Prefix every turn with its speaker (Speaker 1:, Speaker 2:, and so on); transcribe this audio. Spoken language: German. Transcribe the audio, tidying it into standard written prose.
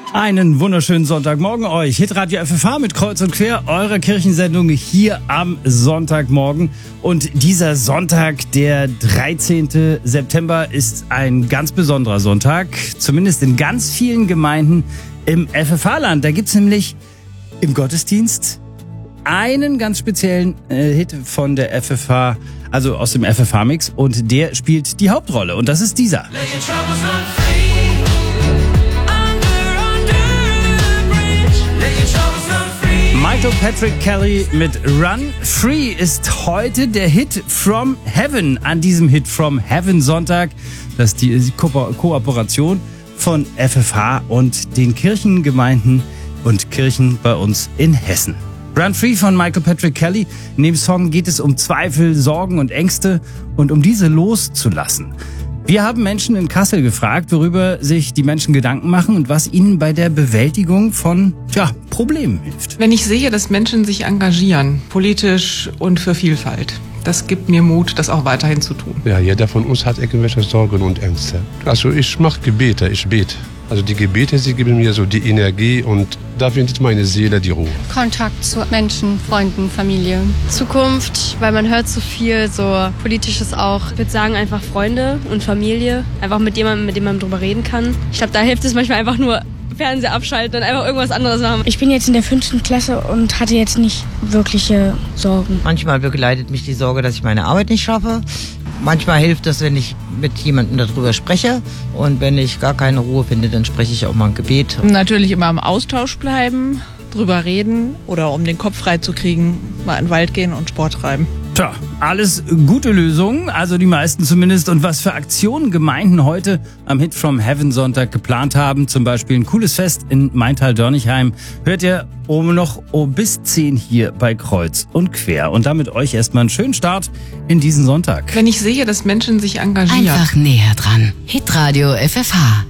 Speaker 1: Einen wunderschönen Sonntagmorgen euch. Hitradio FFH mit Kreuz und Quer, eure Kirchensendung hier am Sonntagmorgen. Und dieser Sonntag, der 13. September, ist ein ganz besonderer Sonntag. Zumindest in ganz vielen Gemeinden im FFH-Land. Da gibt's nämlich im Gottesdienst einen ganz speziellen Hit von der FFH, also aus dem FFH-Mix. Und der spielt die Hauptrolle. Und das ist dieser. Michael Patrick Kelly mit Run Free ist heute der Hit From Heaven. An diesem Hit From Heaven Sonntag, das ist die Kooperation von FFH und den Kirchengemeinden und Kirchen bei uns in Hessen. Run Free von Michael Patrick Kelly. In dem Song geht es um Zweifel, Sorgen und Ängste und um diese loszulassen. Wir haben Menschen in Kassel gefragt, worüber sich die Menschen Gedanken machen und was ihnen bei der Bewältigung von Problemen hilft.
Speaker 2: Wenn ich sehe, dass Menschen sich engagieren, politisch und für Vielfalt, das gibt mir Mut, das auch weiterhin zu tun.
Speaker 3: Ja, jeder von uns hat irgendwelche Sorgen und Ängste. Also ich mache Gebete, ich bete. Also die Gebete, sie geben mir so die Energie und da findet meine Seele die Ruhe.
Speaker 4: Kontakt zu Menschen, Freunden, Familie.
Speaker 5: Zukunft, weil man hört so viel, so Politisches auch. Ich würde sagen einfach Freunde und Familie. Einfach mit jemandem, mit dem man drüber reden kann. Ich glaube, da hilft es manchmal einfach nur Fernseher abschalten und einfach irgendwas anderes machen.
Speaker 6: Ich bin jetzt in der 5. Klasse und hatte jetzt nicht wirkliche Sorgen.
Speaker 7: Manchmal begleitet mich die Sorge, dass ich meine Arbeit nicht schaffe. Manchmal hilft es, wenn ich mit jemandem darüber spreche. Und wenn ich gar keine Ruhe finde, dann spreche ich auch mal ein Gebet.
Speaker 2: Natürlich immer im Austausch bleiben, drüber reden oder um den Kopf frei zu kriegen, mal in den Wald gehen und Sport treiben.
Speaker 1: Tja, alles gute Lösungen, also die meisten zumindest. Und was für Aktionen Gemeinden heute am Hit From Heaven Sonntag geplant haben, zum Beispiel ein cooles Fest in Maintal-Dörnigheim, hört ihr noch bis 10 hier bei Kreuz und Quer. Und damit euch erstmal einen schönen Start in diesen Sonntag.
Speaker 2: Wenn ich sehe, dass Menschen sich engagieren.
Speaker 8: Einfach näher dran. Hitradio FFH.